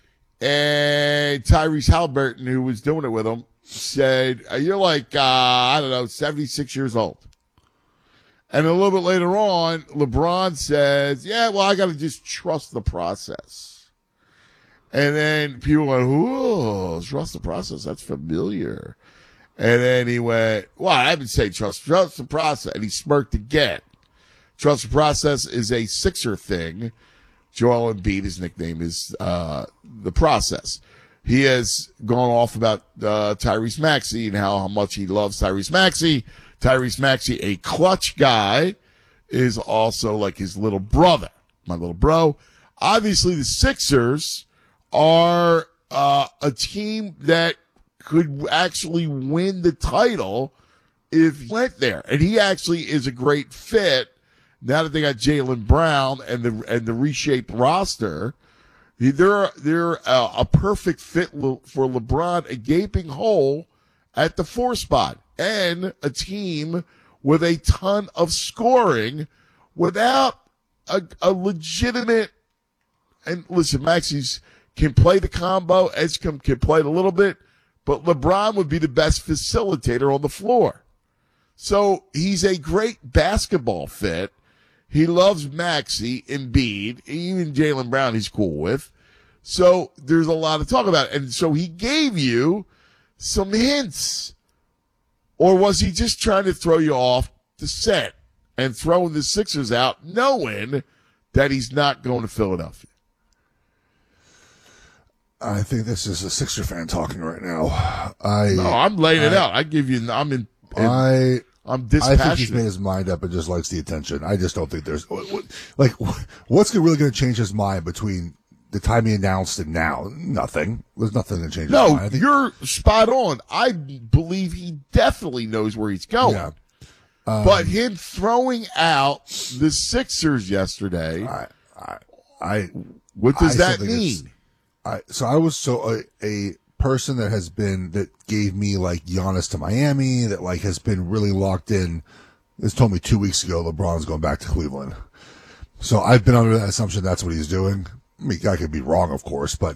And Tyrese Halliburton, who was doing it with him, said, you're like, uh, I don't know, seventy-six years old. And a little bit later on, LeBron says, yeah, well, I got to just trust the process. And then people went, ooh, trust the process. That's familiar. And then he went, well, I haven't said trust, trust the process. And he smirked again. Trust the process is a Sixer thing. Joel Embiid, his nickname is uh, the process. He has gone off about uh, Tyrese Maxey and how, how much he loves Tyrese Maxey. Tyrese Maxey, a clutch guy, is also like his little brother, my little bro. Obviously, the Sixers are uh, a team that could actually win the title if he went there. And he actually is a great fit. Now that they got Jaylen Brown and the and the reshaped roster, they're they're a, a perfect fit for LeBron, a gaping hole at the four spot, and a team with a ton of scoring without a, a legitimate. And listen, Maxey's can play the combo, Edgecombe can play it a little bit, but LeBron would be the best facilitator on the floor. So he's a great basketball fit. He loves Maxey, Embiid, even Jaylen Brown he's cool with. So there's a lot to talk about. And so he gave you some hints. Or was he just trying to throw you off the set and throwing the Sixers out knowing that he's not going to Philadelphia? I think this is a Sixer fan talking right now. I No, I'm laying I, it out. I give you, I'm in. in I. I'm dispassionate. I think he's made his mind up and just likes the attention. I just don't think there's like what's really going to change his mind between the time he announced and now. Nothing. There's nothing to change. No, his mind. I think, you're spot on. I believe he definitely knows where he's going. Yeah. Um, but him throwing out the Sixers yesterday, I, I, I what does I that mean? I, so I was so a, a person that has been that gave me like Giannis to Miami, that like has been really locked in. This told me two weeks ago LeBron's going back to Cleveland. So I've been under that assumption that's what he's doing. I mean, I could be wrong, of course, but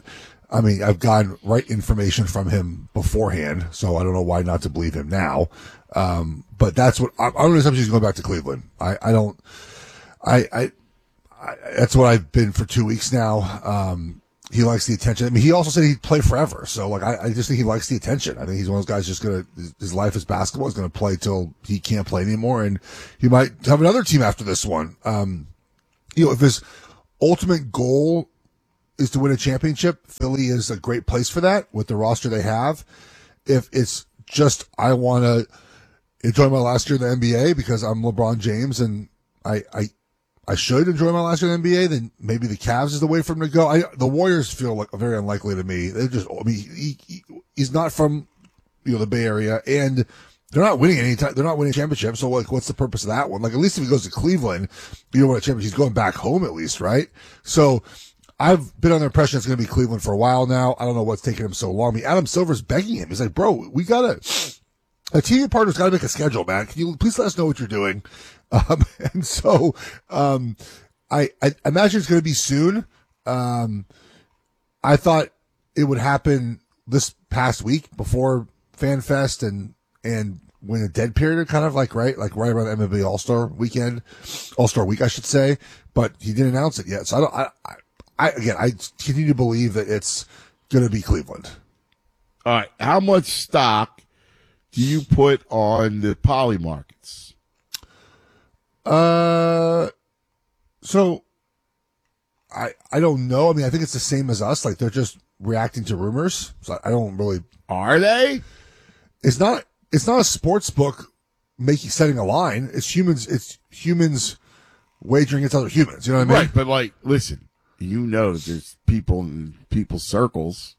I mean, I've gotten right information from him beforehand, so I don't know why not to believe him now. Um, but that's what I'm under the assumption he's going back to Cleveland. I, I don't. I, I, I that's what I've been for two weeks now. Um, he likes the attention. I mean, he also said he'd play forever. So, like, I, I just think he likes the attention. I think he's one of those guys just gonna his, his life is basketball. He's gonna play till he can't play anymore, and he might have another team after this one. Um, you know, if his ultimate goal is to win a championship, Philly is a great place for that with the roster they have. If it's just, I want to enjoy my last year in the N B A because I'm LeBron James and I, I, I should enjoy my last year in the N B A, then maybe the Cavs is the way for him to go. I, the Warriors feel like very unlikely to me. They just, I mean, he, he, he's not from, you know, the Bay Area, and they're not winning any time. They're not winning championships. So, like, what's the purpose of that one? Like, at least if he goes to Cleveland, you know what a championship, he's going back home at least, right? So, I've been on the impression it's going to be Cleveland for a while now. I don't know what's taking him so long. I mean, Adam Silver's begging him. He's like, bro, we got to, a T V partner's got to make a schedule, man. Can you please let us know what you're doing? Um, and so, um, I, I imagine it's going to be soon. Um, I thought it would happen this past week before FanFest and, and when a dead period, kind of like, right? Like right around the M L B All-Star weekend, All-Star week, I should say, but he didn't announce it yet. So I don't, I, I I, again, I continue to believe that it's going to be Cleveland. All right. How much stock do you put on the poly markets? Uh, so I I don't know. I mean, I think it's the same as us. Like, they're just reacting to rumors. So I don't really. Are they? It's not. It's not a sports book making setting a line. It's humans. It's humans wagering against other humans. You know what I mean? Right. But like, listen. You know, there's people in people's circles.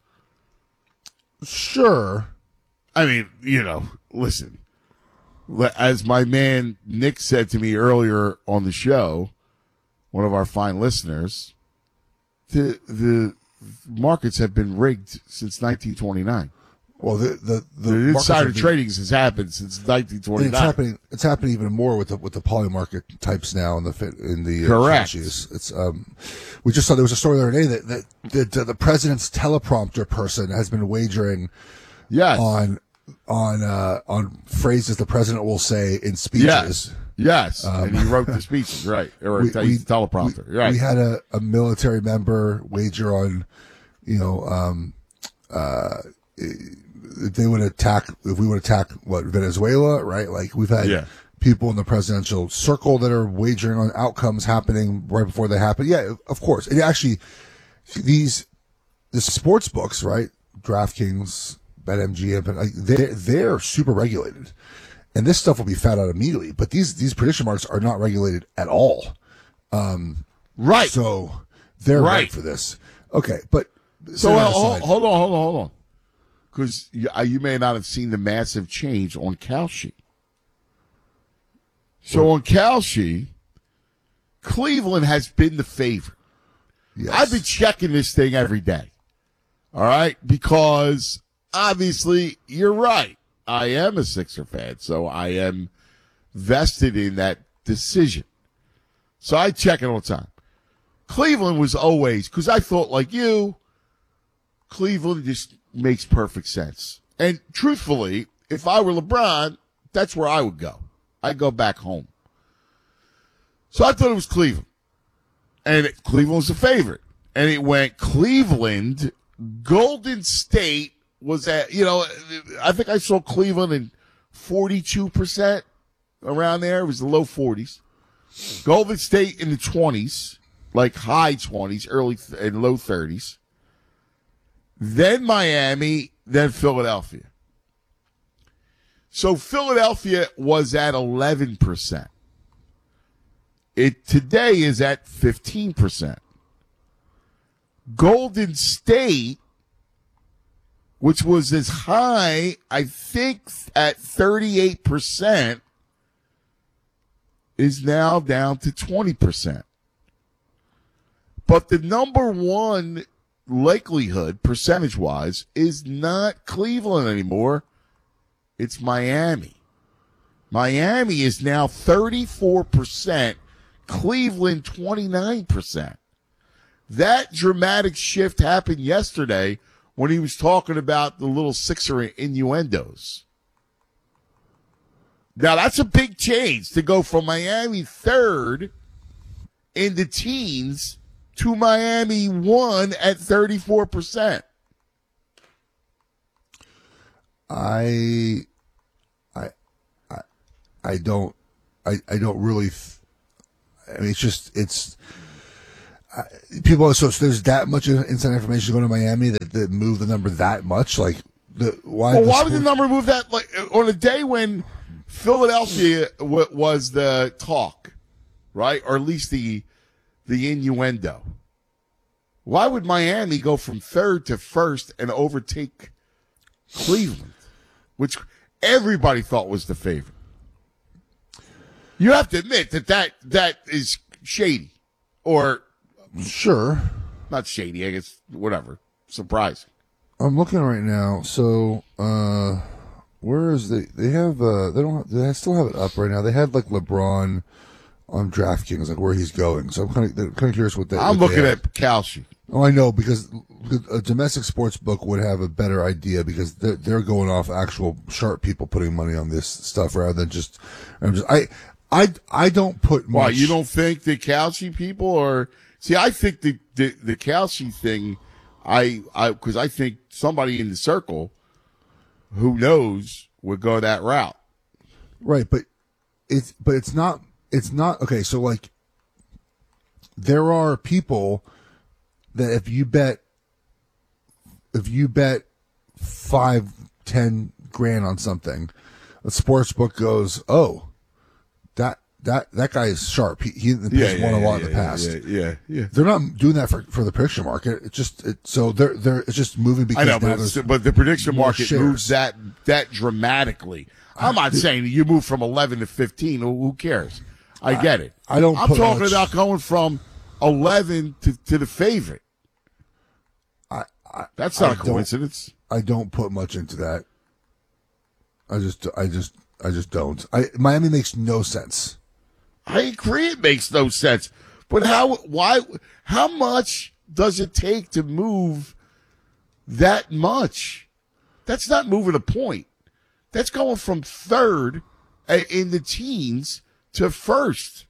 Sure. I mean, you know, listen. As my man Nick said to me earlier on the show, one of our fine listeners, the the markets have been rigged since nineteen twenty-nine. Well, the the the, the insider trading has happened since nineteen twenty-nine. It's happening. It's happening even more with the with the poly market types now in the in the correct. Uh, it's um, we just saw there was a story the other day that that, that uh, the president's teleprompter person has been wagering, yes. on on uh, on phrases the president will say in speeches. Yes, yes, um, and he wrote the speeches, right? Or we, he's we, teleprompter, we, right? We had a, a military member wager on, you know, um, uh. if they would attack, if we would attack, what, Venezuela, right? Like, we've had yeah. people in the presidential circle that are wagering on outcomes happening right before they happen. Yeah, of course. And actually, these, the sports books, right? DraftKings, BetMGM, like, they're, they're super regulated. And this stuff will be found out immediately. But these, these prediction marks are not regulated at all. Um, right. So they're right. right for this. Okay. But, so, uh, hold, hold on, hold on, hold on. Because you, you may not have seen the massive change on Kalshi. So on Kalshi, Cleveland has been the favorite. Yes. I've been checking this thing every day. All right? Because obviously, you're right. I am a Sixer fan, so I am vested in that decision. So I check it all the time. Cleveland was always, because I thought like you, Cleveland just makes perfect sense. And truthfully, if I were LeBron, that's where I would go. I'd go back home. So I thought it was Cleveland. And it, Cleveland was the favorite. And it went Cleveland, Golden State was at, you know, I think I saw Cleveland in forty-two percent around there. It was the low forties. Golden State in the twenties, like high twenties, early th- and low thirties. Then Miami, then Philadelphia. So Philadelphia was at eleven percent. It today is at fifteen percent. Golden State, which was as high, I think, at thirty-eight percent, is now down to twenty percent. But the number one likelihood, percentage-wise, is not Cleveland anymore. It's Miami. Miami is now thirty-four percent. Cleveland, twenty-nine percent. That dramatic shift happened yesterday when he was talking about the little Sixer innuendos. Now, that's a big change to go from Miami third in the teens to Miami one at thirty-four percent. I, I, I, I don't, I, I don't really, th- I mean, it's just, it's, uh, people, so, so there's that much inside information going to Miami that, that move the number that much? Like, the, why? Well, the why sport- would the number move that, like, on a day when Philadelphia w- was the talk, right? Or at least the, the innuendo. Why would Miami go from third to first and overtake Cleveland, which everybody thought was the favorite? You have to admit that that, that is shady, or sure, not shady. I guess whatever. Surprising. I'm looking right now. So, uh, where is the? They have. Uh, they don't. Have, they still have it up right now. They had like LeBron on DraftKings, like where he's going. So I'm kind of kind of curious what they. I'm what looking they at Kalshi. Oh, I know, because a domestic sports book would have a better idea because they're, they're going off actual sharp people putting money on this stuff rather than just. I'm just. I. I. I don't put much. Why, you don't think the Kalshi people are? See, I think the the, the Kalshi thing. I. I because I think somebody in the circle, who knows, would go that route. Right, but it's but it's not it's not okay. So like, there are people that if you bet, if you bet five, ten grand on something, a sports book goes, oh, that that that guy is sharp. He he the Yeah, yeah, won a yeah, lot yeah, in the past. yeah, yeah, yeah. They're not doing that for, for the prediction market. It's just it, so they're they're it's just moving because I know, now but, there's but the prediction more market shares. moves that that dramatically. I'm not saying you move from eleven to fifteen. Who who cares? I get it. I don't I'm put talking much- about going from eleven to, to the favorite. I, I That's not I a don't- coincidence. I don't put much into that. I just I just I just don't. I Miami makes no sense. I agree. It makes no sense. But how? Why? How much does it take to move that much? That's not moving a point. That's going from third uh, in the teens to first.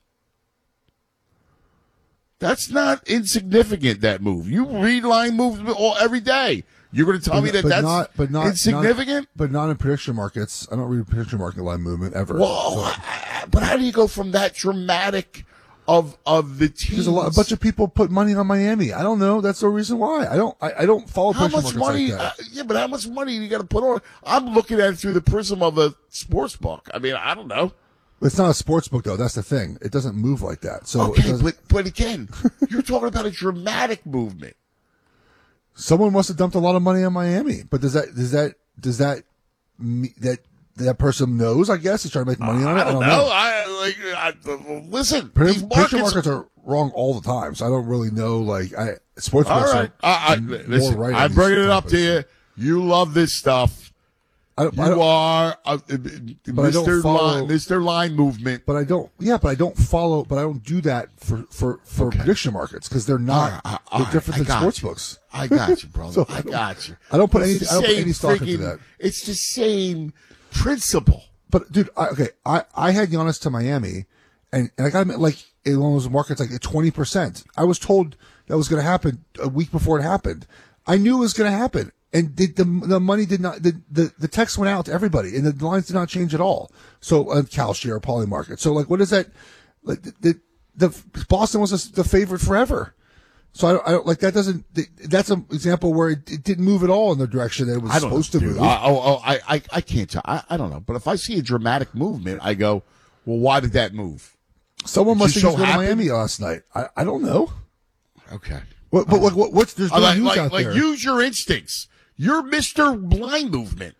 That's not insignificant, that move. You read line moves all every day. You're going to tell But- me that but that's not, but not, insignificant? not- but not in prediction markets. I don't read prediction market line movement ever. Well, So- but how do you go from that dramatic of of the teams? Because a, lot, a bunch of people put money on Miami. I don't know. That's the reason why. I don't. I, I don't follow How prediction much markets money? like that. uh, yeah, but how much money do you got to put on? I'm looking at it through the prism of a sports book. I mean, I don't know. It's not a sports book though. That's the thing. It doesn't move like that. So it Okay, doesn't- but but again, you're talking about a dramatic movement. someone must have dumped a lot of money on Miami. But does that does that does that me- that that person knows? I guess is trying to make money on it. I don't know. I like. I, listen, Predi- these prediction markets. markets are wrong all the time, so I don't really know. Like, I sports All books right, are I, I, more listen, right on I'm these bringing it up to topics. you. You love this stuff. I don't, You I don't, are uh, but I don't Mister follow- Line, Mister Line Movement. but I don't. Yeah, but I don't follow. But I don't do that for for for Okay. prediction markets because they're not. All right, all they're right, different I than got sports you. books. I got you, brother. So I, I don't- got you. I don't put It's any- the I don't put same any stock into freaking- that. It's the same principle. But dude, I, okay, I I had Giannis to Miami, and and I got him at like in one of those markets like at twenty percent. I was told that was going to happen a week before it happened. I knew it was going to happen. And did the the money did not the, the the text went out to everybody and the lines did not change at all. So uh, Kalshi or Poly Market. So like, what is that? Like the the, the Boston was a, the favorite forever. So I don't, I don't like that. Doesn't that's an example where it, it didn't move at all in the direction that it was I don't supposed know, to dude. move. I, oh, oh, I, I, I can't tell. I, I don't know. But if I see a dramatic movement, I go, well, why did that move? Someone It must just have so gone to happened? Miami last night. I, I don't know. Okay. What, but what, what, what's there's no I like, news like, out like there. use your instincts. You're Mister Blind Movement.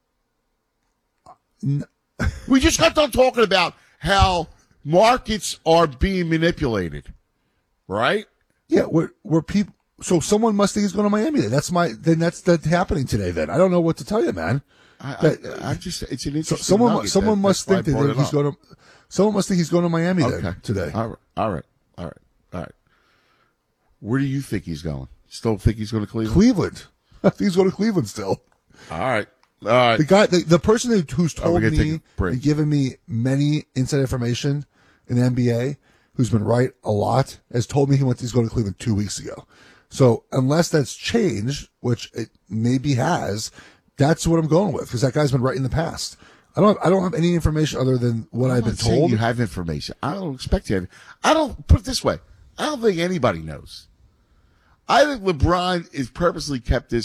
We just got done talking about how markets are being manipulated, right? Yeah, where where people. So someone must think he's going to Miami. Then that's my. Then that's that's happening today. Then I don't know what to tell you, man. I, That- I, I just it's an So interesting. someone nugget. someone That- must that's why think I brought that it he's up. going to. Someone must think he's going to Miami Okay. then today. All right. All right. All right. All right. Where do you think he's going? Still think he's going to Cleveland? Cleveland. I think he's going to Cleveland still. All right. All right. The guy, the, the person who, who's Oh, told we're gonna me take a break. and given me many inside information in the N B A, who's been right a lot, has told me he went. He's going to Cleveland two weeks ago. So unless that's changed, which it maybe has, that's what I'm going with because that guy's been right in the past. I don't. I don't have any information other than what I'm I've been not saying told. You have information. I don't expect you. To have, I don't put it this way. I don't think anybody knows. I think LeBron is purposely kept this